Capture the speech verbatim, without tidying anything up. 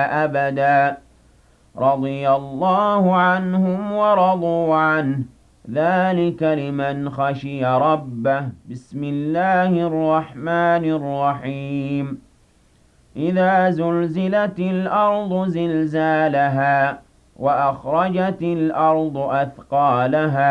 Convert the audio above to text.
أبدا رضي الله عنهم ورضوا عنه ذلك لمن خشي ربه بسم الله الرحمن الرحيم إذا زلزلت الأرض زلزالها وأخرجت الأرض أثقالها